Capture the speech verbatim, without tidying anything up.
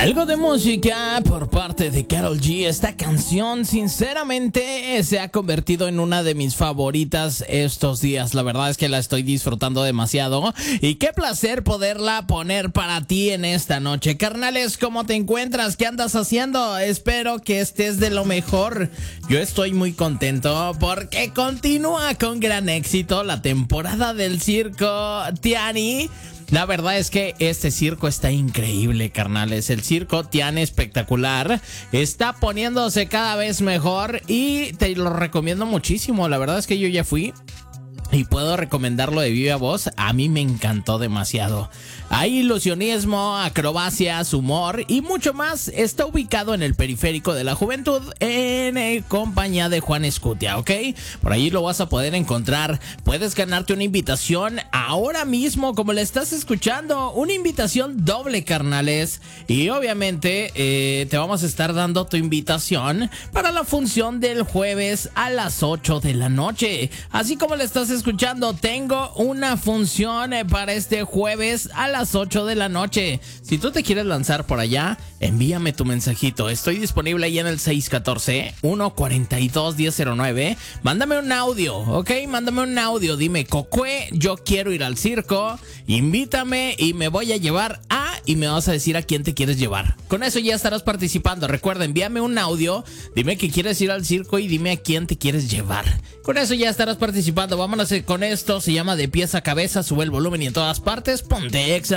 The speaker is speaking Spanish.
Algo de música por parte de Karol G. Esta canción sinceramente se ha convertido en una de mis favoritas estos días. La verdad es que la estoy disfrutando demasiado y qué placer poderla poner para ti en esta noche. Carnales, ¿cómo te encuentras? ¿Qué andas haciendo? Espero que estés de lo mejor. Yo estoy muy contento porque continúa con gran éxito la temporada del circo Tiani. La verdad es que este circo está increíble, carnales. El circo Tiani espectacular. Está poniéndose cada vez mejor y te lo recomiendo muchísimo. La verdad es que yo ya fui y puedo recomendarlo de viva voz. A mí me encantó demasiado. Hay ilusionismo, acrobacias, humor y mucho más. Está ubicado en el periférico de la juventud en eh, compañía de Juan Escutia, ¿ok? Por ahí lo vas a poder encontrar. Puedes ganarte una invitación ahora mismo, como le estás escuchando. Una invitación doble, carnales. Y obviamente eh, te vamos a estar dando tu invitación para la función del jueves a las ocho de la noche. Así como le estás escuchando, tengo una función eh, para este jueves a las ocho de la noche. Si tú te quieres lanzar por allá, envíame tu mensajito. Estoy disponible ahí en el seis uno cuatro, uno cuatro dos, uno cero cero nueve. Mándame un audio, ¿ok? Mándame un audio. Dime, Cocue, yo quiero ir al circo. Invítame y me voy a llevar a... Y me vas a decir a quién te quieres llevar. Con eso ya estarás participando. Recuerda, envíame un audio. Dime que quieres ir al circo y dime a quién te quieres llevar. Con eso ya estarás participando. Vámonos con esto. Se llama De Pies a Cabeza. Sube el volumen y en todas partes ponte Exa.